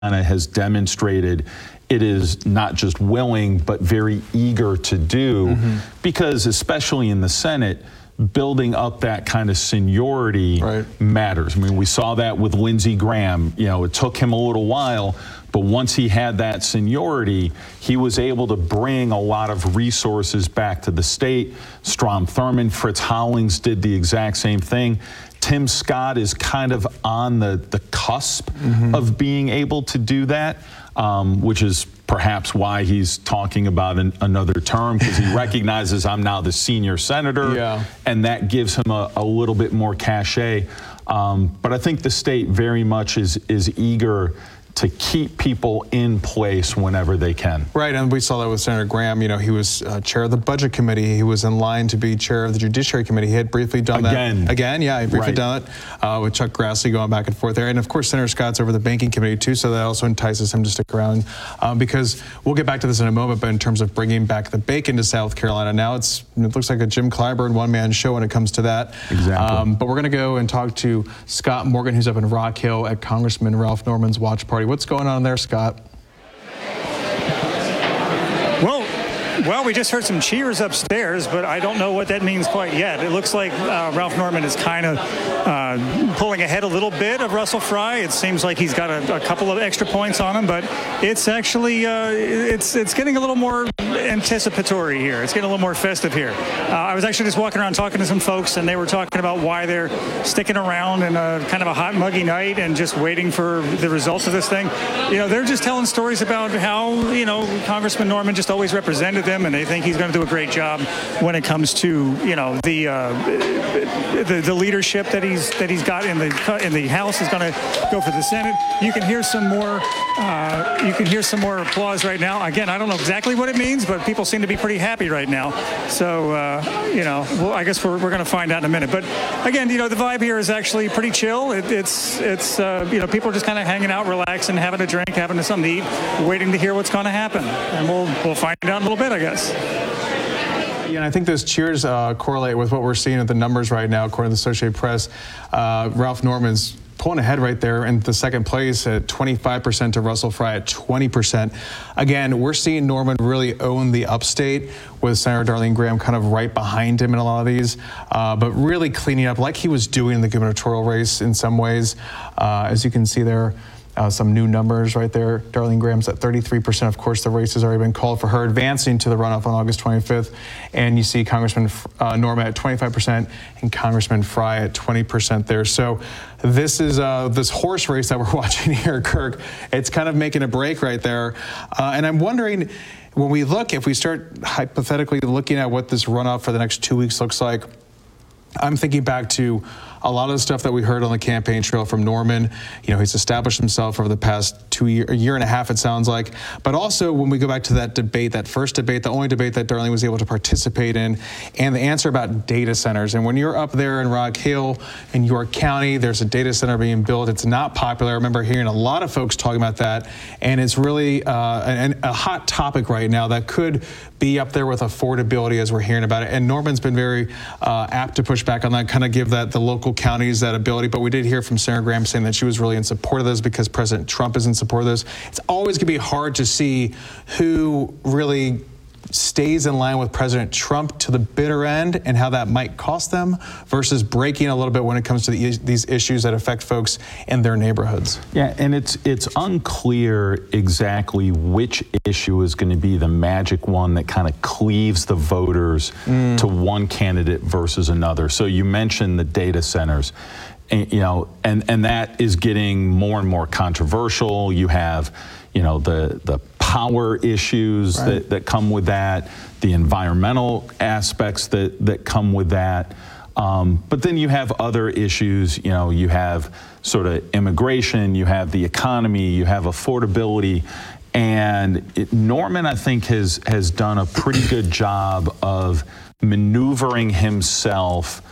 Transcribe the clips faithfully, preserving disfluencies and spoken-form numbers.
has demonstrated it is not just willing, but very eager to do, mm-hmm. because especially in the Senate, building up that kind of seniority right. matters. I mean, we saw that with Lindsey Graham. You know, it took him a little while, but once he had that seniority, he was able to bring a lot of resources back to the state. Strom Thurmond, Fritz Hollings did the exact same thing. Tim Scott is kind of on the, the cusp mm-hmm. of being able to do that, um, which is perhaps why he's talking about an, another term, because he recognizes I'm now the senior senator, yeah. and that gives him a, a little bit more cachet. Um, but I think the state very much is is eager to keep people in place whenever they can. Right, and we saw that with Senator Graham. You know, he was uh, chair of the Budget Committee. He was in line to be chair of the Judiciary Committee. He had briefly done Again. that. Again. Yeah, he briefly right. done it uh, with Chuck Grassley going back and forth there. And of course, Senator Scott's over the Banking Committee too, so that also entices him to stick around, um, because we'll get back to this in a moment, but in terms of bringing back the bacon to South Carolina, now it's, it looks like a Jim Clyburn one-man show when it comes to that. Exactly. Um, but we're going to go and talk to Scott Morgan, who's up in Rock Hill at Congressman Ralph Norman's watch party. What's going on there, Scott? Well, well, we just heard some cheers upstairs, but I don't know what that means quite yet. It looks like uh, Ralph Norman is kind of uh, pulling ahead a little bit of Russell Fry. It seems like he's got a, a couple of extra points on him, but it's actually uh, it's it's getting a little more anticipatory here. It's getting a little more festive here. Uh, I was actually just walking around talking to some folks, and they were talking about why they're sticking around in a kind of a hot, muggy night and just waiting for the results of this thing. You know, they're just telling stories about how, you know, Congressman Norman just always represented them, and they think he's going to do a great job when it comes to, you know, the uh, the, the leadership that he's that he's got in the in the House is going to go for the Senate. You can hear some more. Uh, you can hear some more applause right now. Again, I don't know exactly what it means, but people seem to be pretty happy right now. So, uh, you know, well, I guess we're, we're going to find out in a minute. But again, you know, the vibe here is actually pretty chill. It, it's, it's uh, you know, people are just kind of hanging out, relaxing, having a drink, having something to eat, waiting to hear what's going to happen. And we'll, we'll find out in a little bit, I guess. Yeah, and I think those cheers uh, correlate with what we're seeing at the numbers right now, according to the Associated Press. Uh, Ralph Norman's pulling ahead right there in the second place at twenty-five percent to Russell Fry at twenty percent. Again, we're seeing Norman really own the upstate with Senator Darlene Graham kind of right behind him in a lot of these, uh, but really cleaning up like he was doing in the gubernatorial race in some ways. Uh, as you can see there, Uh, some new numbers right there. Darlene Graham's at thirty-three percent. Of course, the race has already been called for her, advancing to the runoff on August twenty-fifth. And you see Congressman uh, Norman at twenty-five percent and Congressman Fry at twenty percent there. So this is uh, this horse race that we're watching here, Kirk. It's kind of making a break right there. Uh, and I'm wondering, when we look, if we start hypothetically looking at what this runoff for the next two weeks looks like, I'm thinking back to a lot of the stuff that we heard on the campaign trail from Norman. You know, he's established himself over the past two year, a year and a half, it sounds like. But also when we go back to that debate, that first debate, the only debate that Darlene was able to participate in, and the answer about data centers. And when you're up there in Rock Hill in York County, there's a data center being built. It's not popular. I remember hearing a lot of folks talking about that. And it's really uh, an, a hot topic right now that could be up there with affordability as we're hearing about it. And Norman's been very uh, apt to push back on that, kind of give that the local counties that ability. But we did hear from Senator Graham saying that she was really in support of this because President Trump is in support of this. It's always going to be hard to see who really stays in line with President Trump to the bitter end and how that might cost them versus breaking a little bit when it comes to the, these issues that affect folks in their neighborhoods. Yeah, and it's it's unclear exactly which issue is going to be the magic one that kind of cleaves the voters mm. to one candidate versus another. So you mentioned the data centers. And, you know, and, and that is getting more and more controversial. You have, you know, the the power issues right. that, that come with that, the environmental aspects that, that come with that. Um, but then you have other issues, you know, you have sort of immigration, you have the economy, you have affordability. And it, Norman, I think, has, has done a pretty good job of maneuvering himself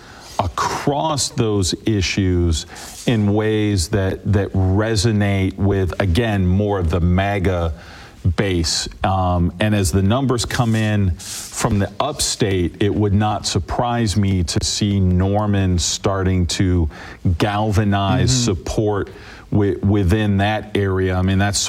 across those issues in ways that that resonate with, again, more of the MAGA base. Um, and as the numbers come in from the upstate, it would not surprise me to see Norman starting to galvanize mm-hmm. support wi- within that area. I mean, that's